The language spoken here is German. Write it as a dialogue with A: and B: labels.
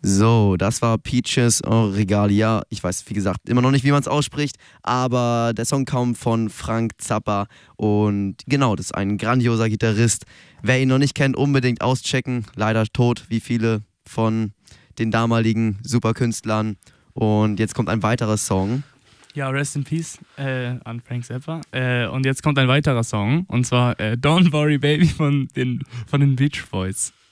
A: So, das war Peaches en Regalia. Ich weiß, wie gesagt, immer noch nicht, wie man es ausspricht, aber der Song kam von Frank Zappa und genau, das ist ein grandioser Gitarrist. Wer ihn noch nicht kennt, unbedingt auschecken. Leider tot, wie viele von den damaligen Superkünstlern. Und jetzt kommt ein weiterer Song.
B: Ja, Rest in Peace an Frank Zappa. Und jetzt kommt ein weiterer Song, und zwar Don't Worry Baby von den Beach Boys.